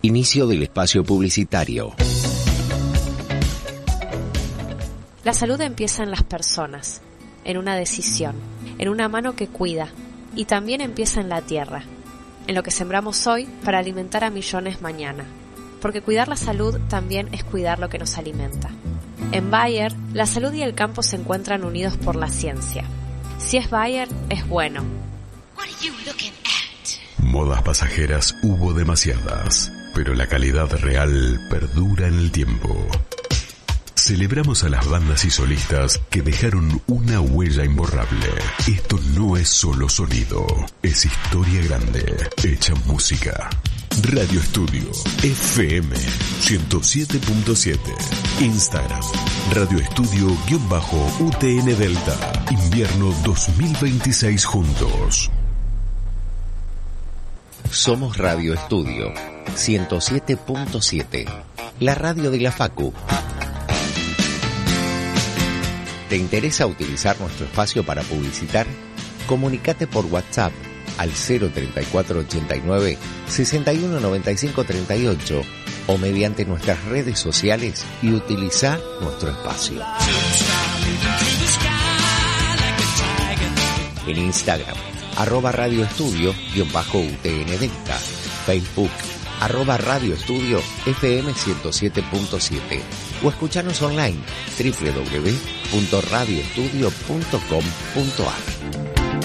Inicio del espacio publicitario. La salud empieza en las personas, en una decisión, en una mano que cuida, y también empieza en la tierra, en lo que sembramos hoy para alimentar a millones mañana, porque cuidar la salud también es cuidar lo que nos alimenta. En Bayer, la salud y el campo se encuentran unidos por la ciencia. Si es Bayer, es bueno. Modas pasajeras hubo demasiadas, pero la calidad real perdura en el tiempo. Celebramos a las bandas y solistas que dejaron una huella imborrable. Esto no es solo sonido, es historia grande, hecha música. Radio Estudio, FM 107.7. Instagram, Radio Estudio-UTN Delta. Invierno 2026 juntos. Somos Radio Estudio 107.7, la radio de la Facu. ¿Te interesa utilizar nuestro espacio para publicitar? Comunicate por WhatsApp al 03489 619538 o mediante nuestras redes sociales y utiliza nuestro espacio. En Instagram, @radioestudio_UTN Delta, Facebook, @radioestudio FM 107.7 o escuchanos online www.radioestudio.com.ar.